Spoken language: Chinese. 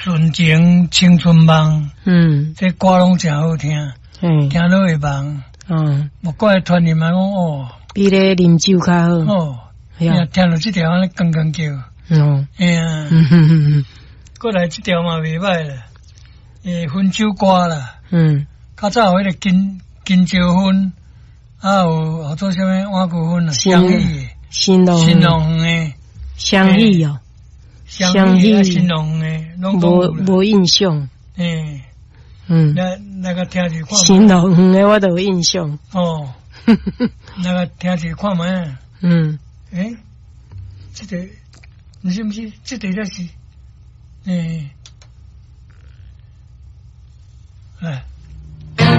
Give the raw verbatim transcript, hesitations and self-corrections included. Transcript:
纯情青春梦， 嗯， 这歌拢真好听， 嘿， 听落会梦。 嗯， 莫怪团员们讲哦， 比咧啉酒较好。 哦， 哎呀， 听到这条安尼刚刚叫， 哦， 哎呀， 嗯哼哼哼， 过来这条嘛袂歹啦，诶，分酒歌啦， 嗯， 较早有迄个金金蕉粉，啊有号做啥物碗骨粉啊，香芋， 新农新农诶， 香芋哦， 香芋啊，新农诶，拢都有无啦， 无印象。 诶， 嗯， 那那个听者看新农诶，我都有印象。 哦，那个听者看卖， 嗯， 诶，这个你是不是这个才是，诶，来。